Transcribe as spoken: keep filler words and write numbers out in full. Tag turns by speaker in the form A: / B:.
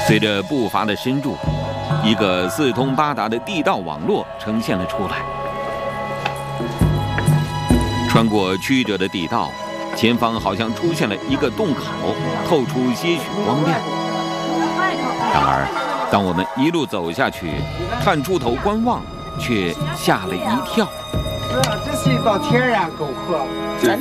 A: 随着步伐的深入，一个四通八达的地道网络呈现了出来。穿过曲折的地道，前方好像出现了一个洞口，透出些许光亮。然而，当我们一路走下去，探出头观望，却吓了一跳。
B: 这是一道天然沟河。